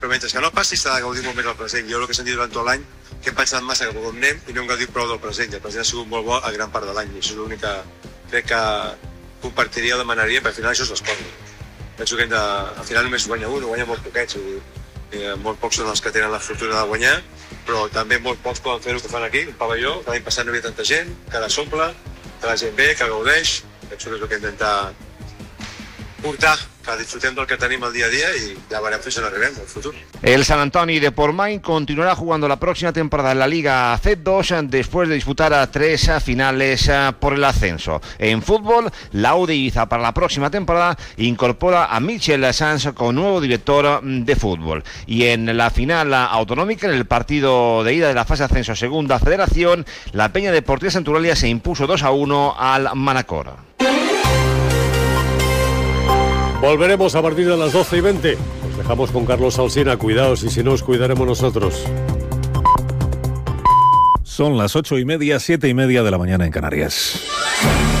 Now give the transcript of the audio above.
però mentre que no passi s'ha de gaudir molt més del present. Jo el que he sentit durant tot l'any, que hem pensat massa que com anem i no hem gaudit prou del present. El present ha sigut molt bo a gran part de l'any, i això és l'únic que crec que compartiria o demanaria, perquè al final això és l'esport. Penso que al final només guanya un, o guanya molt poquets, molt pocs són els que tenen la fortuna de guanyar, però també molt pocs poden fer el que fan aquí, un pavelló, que l'any passat no hi havia tanta gent, que ara s'omple, que la gent ve, que gaudeix. Penso que és el que hem d'intentar portar, que disfrutem del que tenim el día a día y ya veremos si nos arribem en el futuro. El San Antonio de Portmany continuará jugando la próxima temporada en la Liga C2 después de disputar a 3 finales por el ascenso. En fútbol, la U de Ibiza para la próxima temporada incorpora a Michel Sanz como nuevo director de fútbol. Y en la final autonómica, en el partido de ida de la fase de ascenso segunda federación, la Peña Deportiva Centuralia se impuso 2-1 al Manacor. Volveremos a partir de las 12:20. Os dejamos con Carlos Alsina. Cuidaos, y si no, os cuidaremos nosotros. Son las 8:30, 7:30 de la mañana en Canarias.